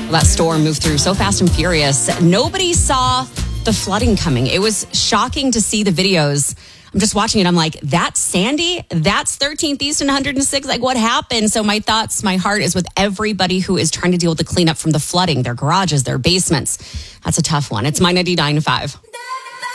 Well, that storm moved through so fast and furious. Nobody saw the flooding coming. It was shocking to see the videos. I'm just watching it. I'm like, that's Sandy? That's 13th East and 106? Like, what happened? So my heart is with everybody who is trying to deal with the cleanup from the flooding, their garages, their basements. That's a tough one. It's my 99.5.